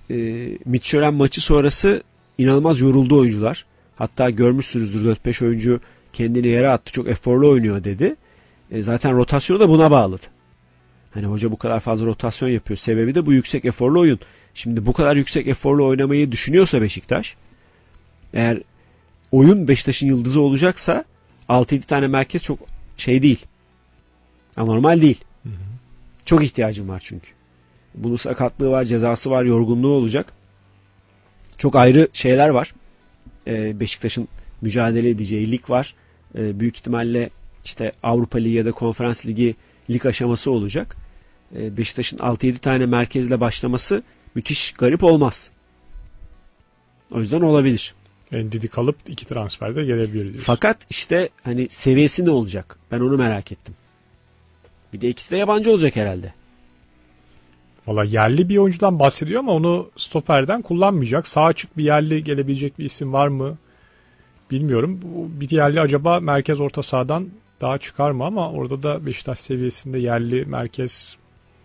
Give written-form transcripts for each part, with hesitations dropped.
Midtjylland maçı sonrası inanılmaz yoruldu oyuncular. Hatta görmüşsünüzdür 4-5 oyuncu kendini yere attı. Çok eforlu oynuyor dedi. Zaten rotasyonu da buna bağladı. Hani hoca bu kadar fazla rotasyon yapıyor. Sebebi de bu yüksek eforlu oyun. Şimdi bu kadar yüksek eforlu oynamayı düşünüyorsa Beşiktaş, eğer oyun Beşiktaş'ın yıldızı olacaksa 6-7 tane merkez çok şey değil. Anormal değil. Hı hı. Çok ihtiyacım var çünkü. Bunun sakatlığı var, cezası var, yorgunluğu olacak. Çok ayrı şeyler var. Beşiktaş'ın mücadele edeceği lig var. Büyük ihtimalle işte Avrupa Ligi ya da Konferans Ligi lig aşaması olacak. Beşiktaş'ın 6-7 tane merkezle başlaması müthiş garip olmaz. O yüzden olabilir. Ndidi kalıp 2 transferde gelebilir diyorsun. Fakat işte hani seviyesi ne olacak? Ben onu merak ettim. Bir de ikisi de yabancı olacak herhalde. Valla yerli bir oyuncudan bahsediyor ama onu stoperden kullanmayacak. Sağ açık bir yerli gelebilecek bir isim var mı? Bilmiyorum. Bir yerli acaba merkez orta sahadan daha çıkar mı, ama orada da Beşiktaş seviyesinde yerli merkez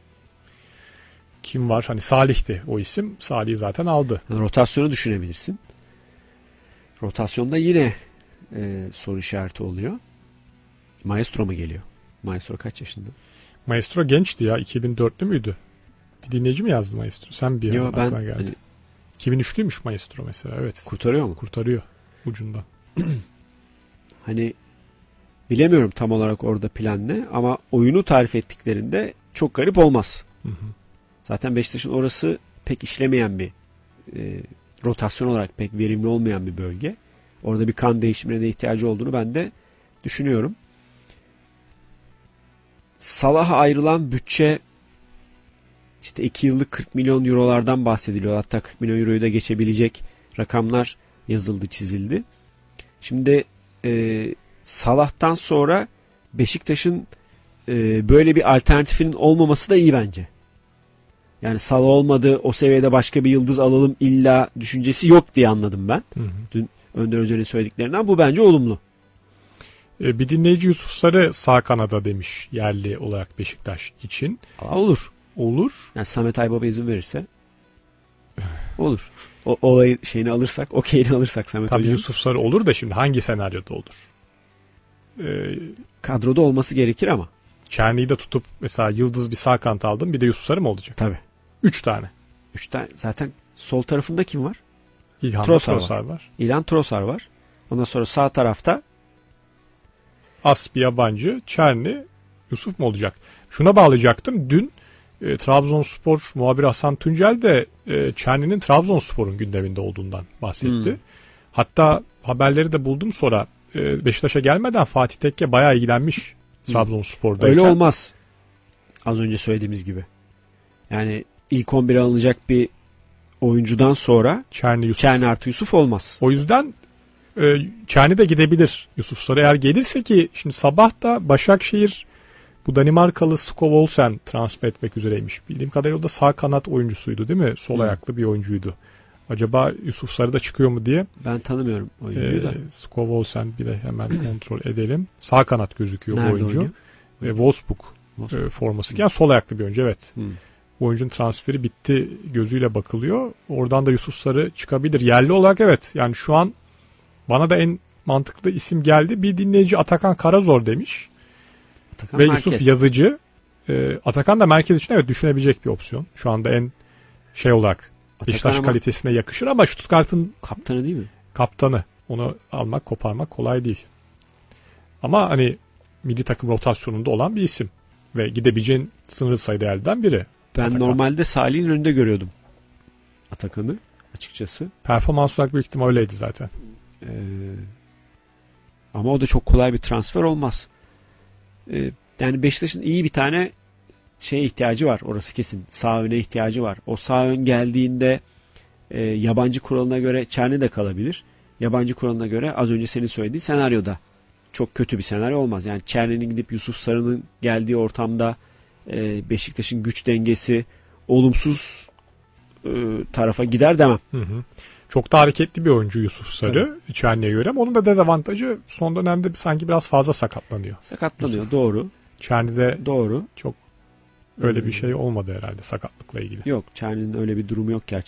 kim var? Hani Salih'ti o isim. Salih'i zaten aldı. Rotasyonu düşünebilirsin. Rotasyonda yine soru işareti oluyor. Maestro mu geliyor? Maestro kaç yaşında? Maestro gençti ya. 2004'lü müydü? Bir dinleyici mi yazdı Maestro? Sen bir Yo, ben geldi. Hani 2003'lüymüş Maestro mesela. Evet. Kurtarıyor mu? Kurtarıyor ucundan. Hani bilemiyorum tam olarak orada plan ne, ama oyunu tarif ettiklerinde çok garip olmaz. Hı hı. Zaten Beşiktaş'ın orası pek işlemeyen bir rotasyon olarak pek verimli olmayan bir bölge. Orada bir kan değişimine de ihtiyacı olduğunu ben de düşünüyorum. Salah'a ayrılan bütçe işte 2 yıllık 40 milyon eurolardan bahsediliyor. Hatta 40 milyon euroyu da geçebilecek rakamlar yazıldı, çizildi. Şimdi Salah'tan sonra Beşiktaş'ın böyle bir alternatifinin olmaması da iyi bence. Yani Salah olmadı, o seviyede başka bir yıldız alalım illa düşüncesi yok diye anladım ben. Hı hı. Dün Önder Hoca'nın söylediklerinden bu bence olumlu. Bir dinleyici Yusuf Sarı sağ kanada demiş yerli olarak Beşiktaş için. Olur. Olur. Yani Samet Aybaba izin verirse olur. O olayı şeyini alırsak, okeyini alırsak Samet Tabii Hoca'nın. Yusuf Sarı olur da şimdi hangi senaryoda olur? Kadroda olması gerekir ama. Çerni'yi de tutup mesela yıldız bir sağ kanat aldım, bir de Yusuf Sarı mı olacak? Tabii. 3 tane. 3 tane. Zaten sol tarafında kim var? İlhan Trossard var. İlhan Trossard var. Ondan sonra sağ tarafta bir yabancı, Çerni, Yusuf mu olacak? Şuna bağlayacaktım. Dün Trabzonspor muhabiri Hasan Tuncel de Çerni'nin Trabzonspor'un gündeminde olduğundan bahsetti. Hatta haberleri de buldum sonra. Beşiktaş'a gelmeden Fatih Tekke bayağı ilgilenmiş Trabzonspor'da. Öyle olmaz. Az önce söylediğimiz gibi. Yani ilk 11'e alınacak bir oyuncudan sonra Çerni artı Yusuf olmaz. O yüzden Çerni de gidebilir Yusuf Sarı. Eğer gelirse, ki şimdi sabah da Başakşehir bu Danimarkalı Skov Olsen transfer etmek üzereymiş. Bildiğim kadarıyla o da sağ kanat oyuncusuydu değil mi? Sol ayaklı bir oyuncuydu. Acaba Yusuf Sarı da çıkıyor mu diye. Ben tanımıyorum oyuncuyu da. Skov Olsen, bir de hemen kontrol edelim. Sağ kanat gözüküyor bu oyuncu. Wolfsburg forması giyen sol ayaklı bir oyuncu, evet. Bu oyuncunun transferi bitti gözüyle bakılıyor. Oradan da Yusuf Sarı çıkabilir. Yerli olarak evet. Yani şu an bana da en mantıklı isim geldi. Bir dinleyici Atakan Karazor demiş. Atakan ve merkez. Yusuf Yazıcı. Atakan da merkez için evet düşünebilecek bir opsiyon. Şu anda en şey olarak Beşiktaş kalitesine yakışır, ama Stuttgart'ın kaptanı değil mi? Kaptanı. Onu almak, koparmak kolay değil. Ama hani milli takım rotasyonunda olan bir isim. Ve gidebileceğin sınırlı sayıda yerden biri. Ben Atakan. Normalde Salih'in önünde görüyordum Atakan'ı açıkçası. Performans olarak büyük ihtimal öyleydi zaten. Ama o da çok kolay bir transfer olmaz. Yani Beşiktaş'ın iyi bir tane şeye ihtiyacı var. Orası kesin. Sağ öne ihtiyacı var. O sağ ön geldiğinde yabancı kuralına göre Çerni de kalabilir. Yabancı kuralına göre az önce senin söylediğin senaryoda çok kötü bir senaryo olmaz. Yani Çerni'nin gidip Yusuf Sarı'nın geldiği ortamda Beşiktaş'ın güç dengesi olumsuz tarafa gider demem. Hı hı. Çok da hareketli bir oyuncu Yusuf Sarı Çerni'ye göre, ama onun da dezavantajı son dönemde sanki biraz fazla sakatlanıyor. Yusuf. Doğru. Çerni'de doğru. Çok öyle bir şey olmadı herhalde sakatlıkla ilgili. Yok, Çerni'nin öyle bir durumu yok gerçekten.